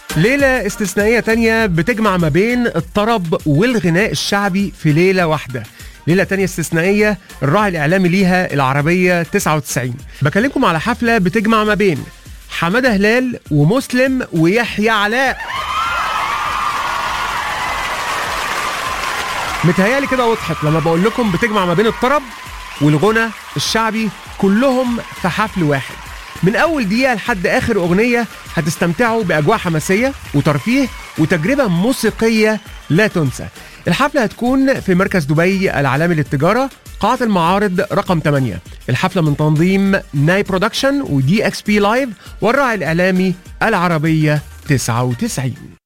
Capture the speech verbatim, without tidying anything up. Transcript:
ليلة استثنائية تانية بتجمع ما بين الطرب والغناء الشعبي في ليلة واحدة. ليلة تانية استثنائية الراعي الإعلامي ليها العربية تسعة وتسعين. بكلمكم على حفلة بتجمع ما بين حمادة هلال ومسلم ويحيى علاء. متهيالي كده وضحت لما بقول لكم بتجمع ما بين الطرب والغنى الشعبي كلهم في حفل واحد. من أول دقيقة لحد آخر أغنية هتستمتعوا بأجواء حماسية وترفيه وتجربة موسيقية لا تنسى. الحفلة هتكون في مركز دبي العالمي للتجارة، قاعة المعارض رقم ثمانية. الحفلة من تنظيم ناي برودكشن ودي اكس بي لايف والراعي الإعلامي العربية تسعة وتسعين.